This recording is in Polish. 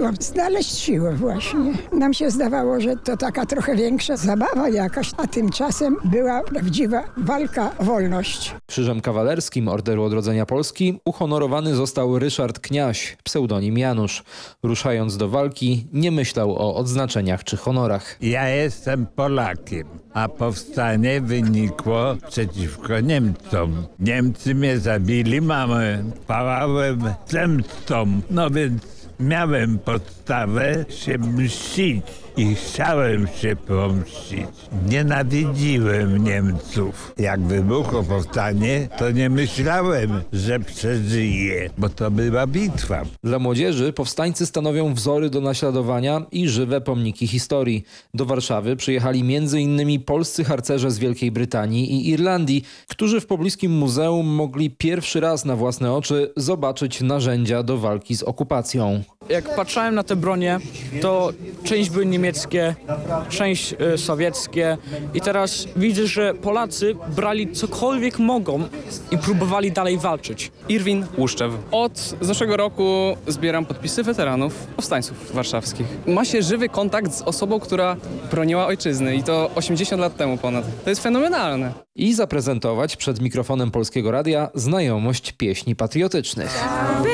było znaleźć siłę właśnie. Nam się zdawało, że to taka trochę większa zabawa jakaś, a tymczasem była prawdziwa walka o wolność. Krzyżem Kawalerskim Orderu Odrodzenia Polski uhonorowany został Ryszard Kniaś, pseudonim Janusz. Ruszając do walki, nie myślał o odznaczeniach czy honorach. Ja jestem Polakiem, a powstanie wynikło przeciwko Niemcom. Niemcy mnie zabili, mamę, pałałem zemstą, no więc miałem podstawę się mścić i chciałem się pomścić. Nienawidziłem Niemców. Jak wybuchło powstanie, to nie myślałem, że przeżyję, bo to była bitwa. Dla młodzieży powstańcy stanowią wzory do naśladowania i żywe pomniki historii. Do Warszawy przyjechali m.in. polscy harcerze z Wielkiej Brytanii i Irlandii, którzy w pobliskim muzeum mogli pierwszy raz na własne oczy zobaczyć narzędzia do walki z okupacją. Jak patrzyłem na te bronie, to część były niemieckie, część sowieckie i teraz widzę, że Polacy brali cokolwiek mogą i próbowali dalej walczyć. Irwin Łuszczew. Od zeszłego roku zbieram podpisy weteranów powstańców warszawskich. Ma się żywy kontakt z osobą, która broniła ojczyzny i to 80 lat temu ponad. To jest fenomenalne. I zaprezentować przed mikrofonem Polskiego Radia znajomość pieśni patriotycznych.